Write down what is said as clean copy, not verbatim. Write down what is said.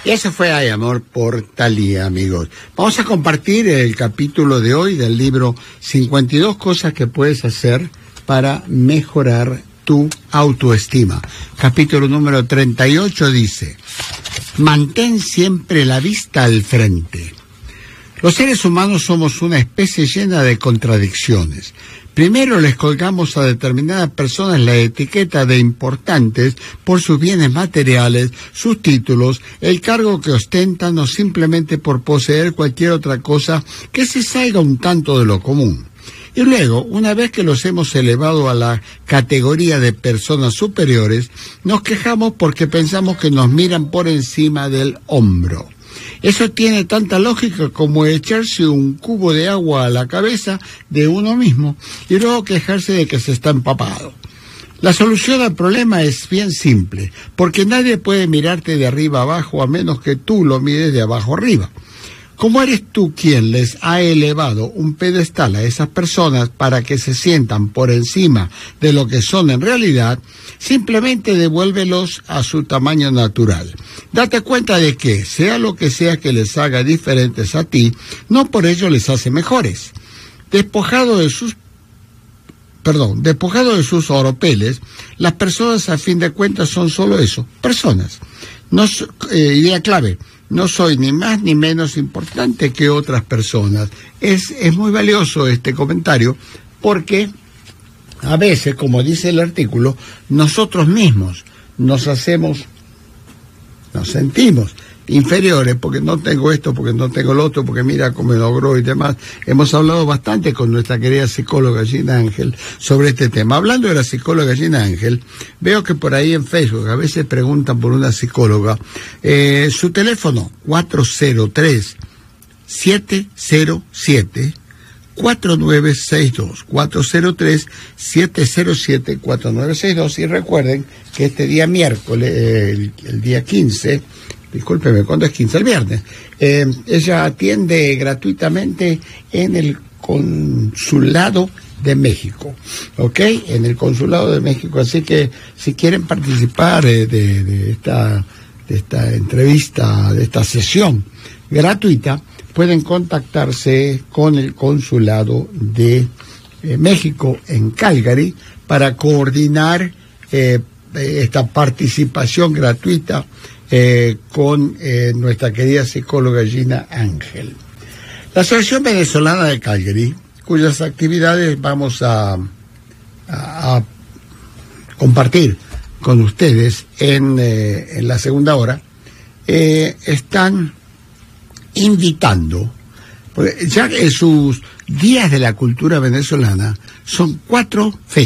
Y eso fue Hay Amor por Thalía, amigos. Vamos a compartir el capítulo de hoy del libro 52 cosas que puedes hacer para mejorar tu autoestima. Capítulo número 38 dice: mantén siempre la vista al frente. Los seres humanos somos una especie llena de contradicciones. Primero les colgamos a determinadas personas la etiqueta de importantes por sus bienes materiales, sus títulos, el cargo que ostentan o simplemente por poseer cualquier otra cosa que se salga un tanto de lo común. Y luego, una vez que los hemos elevado a la categoría de personas superiores, nos quejamos porque pensamos que nos miran por encima del hombro. Eso tiene tanta lógica como echarse un cubo de agua a la cabeza de uno mismo y luego quejarse de que se está empapado. La solución al problema es bien simple, porque nadie puede mirarte de arriba abajo a menos que tú lo mires de abajo arriba. Como eres tú quien les ha elevado un pedestal a esas personas para que se sientan por encima de lo que son en realidad, simplemente devuélvelos a su tamaño natural. Date cuenta de que, sea lo que sea que les haga diferentes a ti, no por ello les hace mejores. Despojado de sus oropeles, las personas a fin de cuentas son solo eso, personas. Idea clave: no soy ni más ni menos importante que otras personas. Es muy valioso este comentario porque a veces, como dice el artículo, nosotros mismos nos sentimos inferiores porque no tengo esto, porque no tengo lo otro, porque mira cómo me logró y demás. Hemos hablado bastante con nuestra querida psicóloga Gina Ángel sobre este tema. Hablando de la psicóloga Gina Ángel, veo que por ahí en Facebook a veces preguntan por una psicóloga. Su teléfono 403-707-4962, 403-707-4962, y recuerden que este día miércoles, el día 15, discúlpeme, ¿cuándo es 15? El viernes. Ella atiende gratuitamente en el Consulado de México, ¿ok? En el Consulado de México. Así que si quieren participar de esta entrevista, de esta sesión gratuita, pueden contactarse con el Consulado de México en Calgary para coordinar esta participación gratuita con nuestra querida psicóloga Gina Ángel. La Asociación Venezolana de Calgary, cuyas actividades vamos a compartir con ustedes en la segunda hora, están invitando, ya que sus días de la cultura venezolana son 4 fechas.